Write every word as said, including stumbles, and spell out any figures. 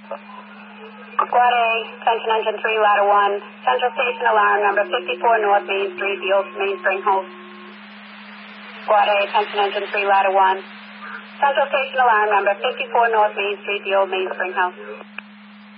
Squad A, attention engine three, ladder one. Central station alarm number fifty-four North Main Street, the old mainspring host. Squad A, attention engine three, ladder one. Central station alarm number fifty-four North Main Street, the old mainspring house.